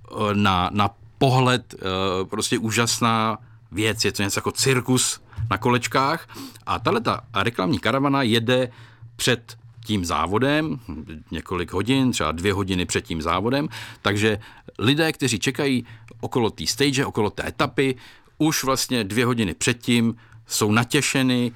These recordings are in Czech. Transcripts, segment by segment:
na pohled prostě úžasná věc. Je to něco jako cirkus na kolečkách a tahleta reklamní karavana jede před tím závodem, několik hodin, třeba 2 hodiny před tím závodem, takže lidé, kteří čekají okolo té stage, okolo té etapy, už vlastně 2 hodiny předtím jsou natěšeny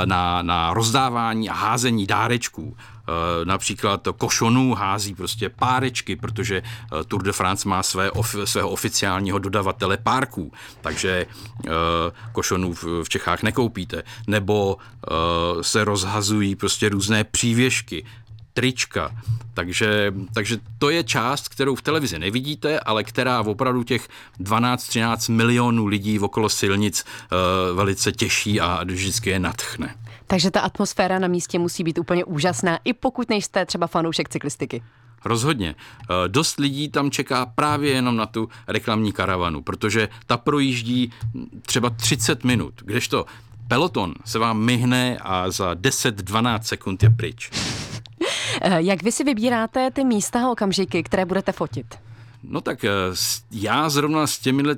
na rozdávání a házení dárečků. Například Cochonů hází prostě párečky, protože Tour de France má svého oficiálního dodavatele párků, takže Cochonů v Čechách nekoupíte. Nebo se rozhazují prostě různé přívěšky, trička. Takže to je část, kterou v televizi nevidíte, ale která opravdu těch 12-13 milionů lidí okolo silnic velice těší a vždycky je nadchne. Takže ta atmosféra na místě musí být úplně úžasná, i pokud nejste třeba fanoušek cyklistiky. Rozhodně. Dost lidí tam čeká právě jenom na tu reklamní karavanu, protože ta projíždí třeba 30 minut, kdežto peloton se vám myhne a za 10-12 sekund je pryč. Jak vy si vybíráte ty místa a okamžiky, které budete fotit? No tak já zrovna s těmihle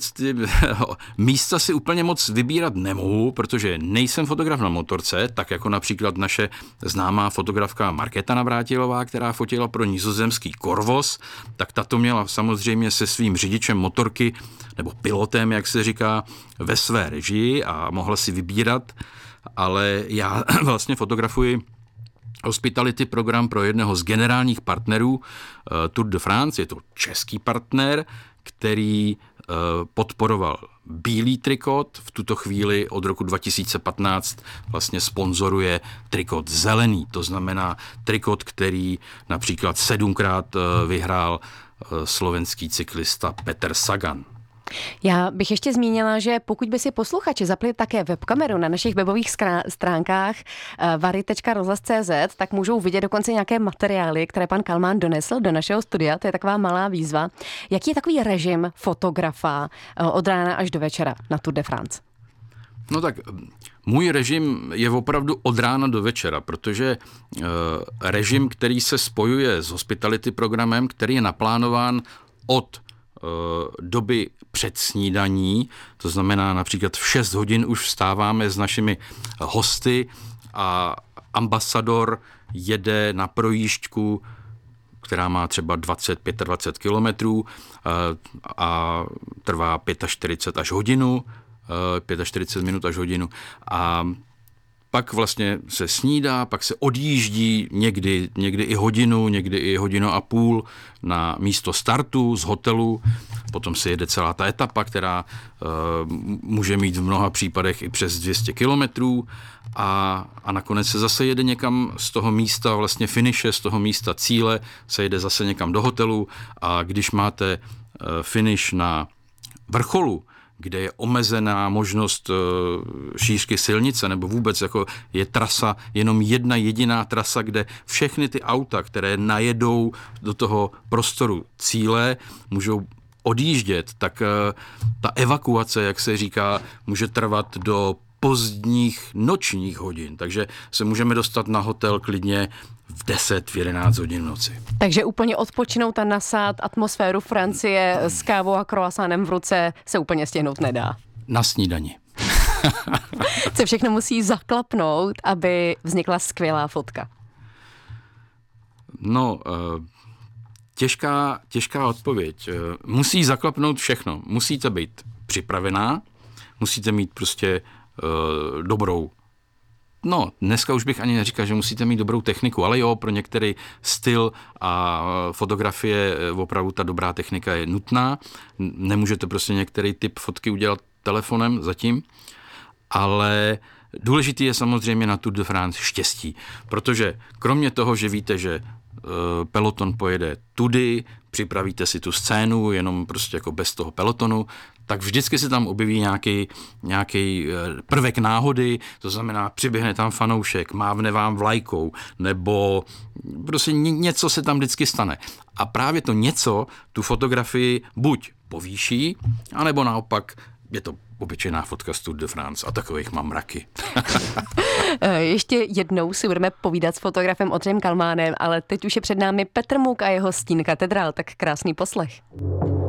místa si úplně moc vybírat nemohu, protože nejsem fotograf na motorce, tak jako například naše známá fotografka Markéta Navrátilová, která fotila pro nizozemský Corvos, tak ta to měla samozřejmě se svým řidičem motorky, nebo pilotem, jak se říká, ve své režii a mohla si vybírat, ale já vlastně fotografuji hospitality program pro jednoho z generálních partnerů Tour de France. Je to český partner, který podporoval bílý trikot. V tuto chvíli od roku 2015 vlastně sponzoruje trikot zelený. To znamená trikot, který například 7krát vyhrál slovenský cyklista Peter Sagan. Já bych ještě zmínila, že pokud by si posluchači zapli také webkameru na našich webových stránkách vary.rozhlas.cz, tak můžou vidět dokonce nějaké materiály, které pan Kalmán donesl do našeho studia. To je taková malá výzva. Jaký je takový režim fotografa od rána až do večera na Tour de France? No tak můj režim je opravdu od rána do večera, protože režim, který se spojuje s hospitality programem, který je naplánován od doby před snídaní, to znamená například v 6 hodin už vstáváme s našimi hosty a ambasador jede na projížďku, která má třeba 20-25 kilometrů a trvá 45 až hodinu, 45 minut až hodinu a pak vlastně se snídá, pak se odjíždí někdy i hodinu, někdy i hodinu a půl na místo startu z hotelu. Potom se jede celá ta etapa, která může mít v mnoha případech i přes 200 kilometrů a nakonec se zase jede někam z toho místa vlastně finiše, z toho místa cíle, se jede zase někam do hotelu a když máte finish na vrcholu, kde je omezená možnost šířky silnice, nebo vůbec jako je trasa, jenom jedna jediná trasa, kde všechny ty auta, které najedou do toho prostoru cíle, můžou odjíždět, tak ta evakuace, jak se říká, může trvat do pozdních nočních hodin, takže se můžeme dostat na hotel klidně v 10, v 11 hodin v noci. Takže úplně odpočinout a nasát atmosféru Francie s kávou a croissanem v ruce se úplně stihnout nedá. Na snídani. Co všechno musí zaklapnout, aby vznikla skvělá fotka? No, těžká odpověď. Musí zaklapnout všechno. Musíte být připravená, musíte mít prostě dobrou. No, dneska už bych ani neříkal, že musíte mít dobrou techniku, ale jo, pro některý styl a fotografie opravdu ta dobrá technika je nutná. Nemůžete prostě některý typ fotky udělat telefonem zatím, ale důležitý je samozřejmě na Tour de France štěstí, protože kromě toho, že víte, že peloton pojede tudy, připravíte si tu scénu jenom prostě jako bez toho pelotonu, tak vždycky se tam objeví nějaký prvek náhody, to znamená přiběhne tam fanoušek, mávne vám vlajkou, nebo prostě něco se tam vždycky stane. A právě to něco tu fotografii buď povýší, anebo naopak je to obyčejná fotka z Tour de France a takových mám mraky. Ještě jednou si budeme povídat s fotografem Ondřejem Kalmánem, ale teď už je před námi Petr Muk a jeho Stín katedrál, tak krásný poslech.